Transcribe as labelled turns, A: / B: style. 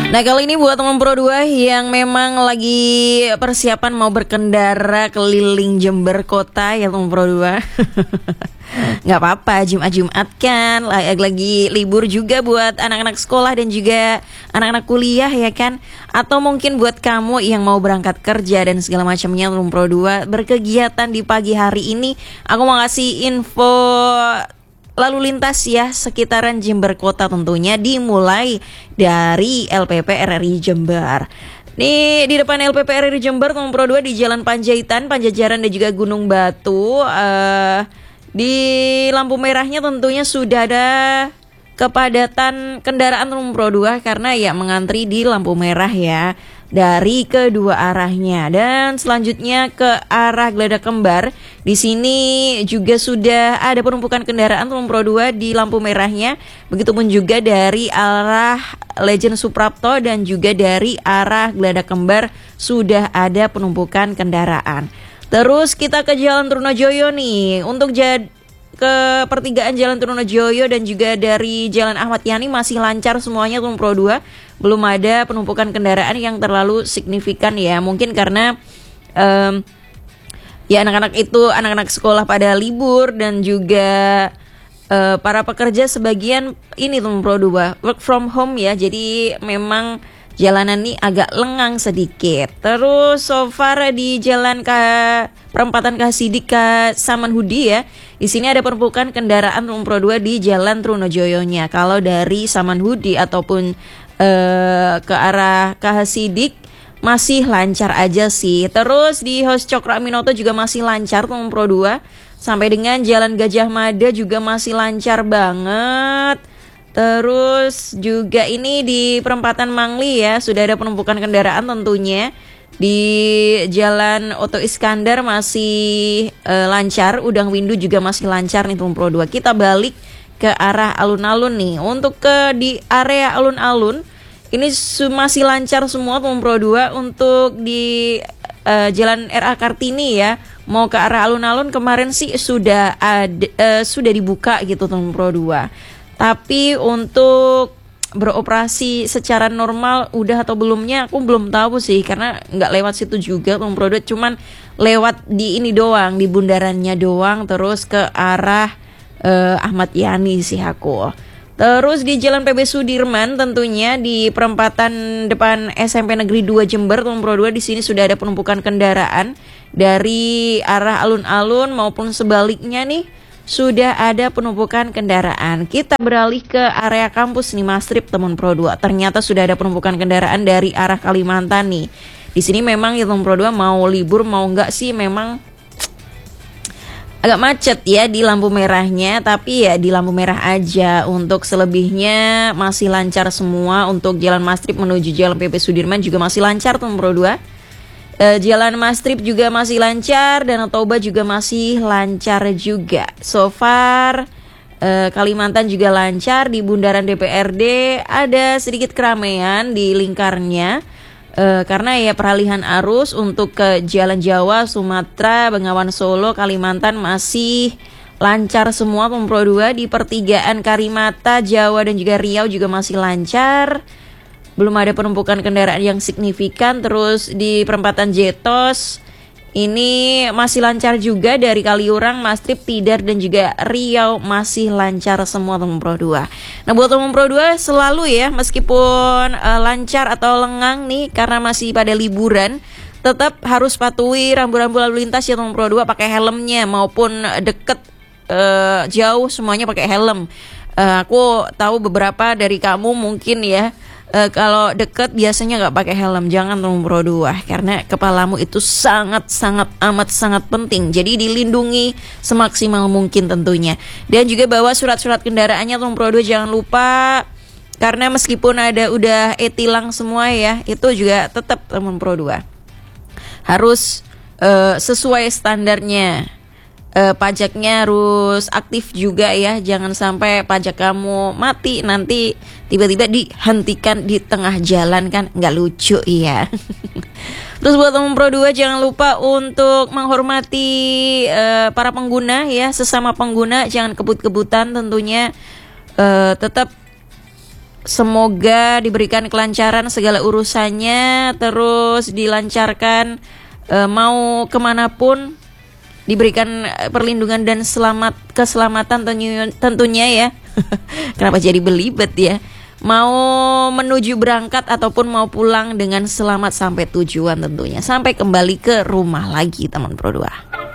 A: Nah, kali ini buat teman Pro 2 yang memang lagi persiapan mau berkendara keliling Jember kota ya teman Pro 2. Nggak apa-apa, Jumat kan lagi libur juga buat anak-anak sekolah dan juga anak-anak kuliah ya kan. Atau mungkin buat kamu yang mau berangkat kerja dan segala macamnya teman Pro 2 berkegiatan di pagi hari ini. Aku mau kasih info lalu lintas ya sekitaran Jember Kota tentunya dimulai dari LPP RRI Jember. Nih di depan LPP RRI Jember teman Pro 2 di Jalan Panjaitan, Panjajaran dan juga Gunung Batu. Di lampu merahnya tentunya sudah ada kepadatan kendaraan teman Pro 2 karena ya mengantri di lampu merah ya dari kedua arahnya. Dan selanjutnya ke arah Geladak Kembar. Di sini juga sudah ada penumpukan kendaraan teman Pro 2 di lampu merahnya. Begitupun juga dari arah Legend Suprapto dan juga dari arah Geladak Kembar sudah ada penumpukan kendaraan. Terus kita ke Jalan Trunojoyo nih. Untuk ke pertigaan Jalan Trunojoyo dan juga dari Jalan Ahmad Yani masih lancar semuanya teman Pro 2. Belum ada penumpukan kendaraan yang terlalu signifikan ya. Mungkin karena ya anak-anak sekolah pada libur dan juga para pekerja sebagian ini teman Pro 2 work from home ya. Jadi memang jalanan ini agak lengang sedikit. Terus so far di jalan perempatan Kasidik ke Samanhudi ya. Di sini ada penumpukan kendaraan teman Pro 2 di Jalan Trunojoyo-nya. Kalau dari Samanhudi ataupun ke arah Kasidik masih lancar aja sih. Terus di Hos Cokro Aminoto juga masih lancar teman Pro 2. Sampai dengan Jalan Gajah Mada juga masih lancar banget. Terus juga ini di perempatan Mangli ya sudah ada penumpukan kendaraan tentunya. Di Jalan Oto Iskandar masih lancar, Udang Windu juga masih lancar nih teman Pro 2. Kita balik ke arah alun-alun nih. Untuk di area alun-alun ini masih lancar semua teman Pro 2. Untuk di Jalan RA Kartini ya, mau ke arah alun-alun kemarin sih sudah dibuka gitu teman Pro 2. Tapi untuk beroperasi secara normal udah atau belumnya aku belum tahu sih karena nggak lewat situ juga teman Pro 2, cuman lewat di ini doang, di bundarannya doang, terus ke arah Ahmad Yani sih aku. Terus di Jalan PB Sudirman tentunya di perempatan depan SMP Negeri 2 Jember teman Pro 2 di sini sudah ada penumpukan kendaraan dari arah alun-alun maupun sebaliknya nih. Sudah ada penumpukan kendaraan. Kita beralih ke area kampus nih Mastrip teman Pro 2. Ternyata sudah ada penumpukan kendaraan dari arah Kalimantan nih. Di sini memang ya teman Pro 2 mau libur mau enggak sih memang agak macet ya di lampu merahnya, tapi ya di lampu merah aja. Untuk selebihnya masih lancar semua. Untuk Jalan Mastrip menuju Jalan PP Sudirman juga masih lancar teman Pro 2. Jalan Mastrip juga masih lancar, Danau Toba juga masih lancar juga. So far Kalimantan juga lancar. Di bundaran DPRD ada sedikit keramaian di lingkarnya karena ya peralihan arus untuk ke Jalan Jawa, Sumatera, Bengawan Solo, Kalimantan masih lancar semua teman Pro 2. Di pertigaan Karimata, Jawa dan juga Riau juga masih lancar. Belum ada penumpukan kendaraan yang signifikan. Terus di perempatan Jetos ini masih lancar juga. Dari Kaliurang, Mastrip, Tidar dan juga Riau masih lancar semua teman Pro 2. Nah buat teman Pro 2 selalu ya meskipun lancar atau lengang nih karena masih pada liburan, tetap harus patuhi rambu-rambu lalu lintas ya teman Pro 2, pakai helmnya maupun deket jauh semuanya pakai helm. Aku tahu beberapa dari kamu mungkin ya kalau deket biasanya nggak pakai helm. Jangan teman Pro 2 karena kepalamu itu sangat penting. Jadi dilindungi semaksimal mungkin tentunya. Dan juga bawa surat-surat kendaraannya teman Pro 2 jangan lupa. Karena meskipun udah e-tilang semua ya, itu juga tetap teman Pro 2 harus sesuai standarnya. Pajaknya harus aktif juga ya. Jangan sampai pajak kamu mati nanti tiba-tiba dihentikan di tengah jalan, kan nggak lucu ya. Terus buat teman Pro 2 jangan lupa untuk menghormati para pengguna ya, sesama pengguna, jangan kebut-kebutan tentunya. Tetap semoga diberikan kelancaran segala urusannya, terus dilancarkan, mau kemanapun diberikan perlindungan dan keselamatan tentunya ya. Kenapa jadi belibet ya? Mau menuju berangkat ataupun mau pulang dengan selamat sampai tujuan tentunya. Sampai kembali ke rumah lagi teman Pro 2.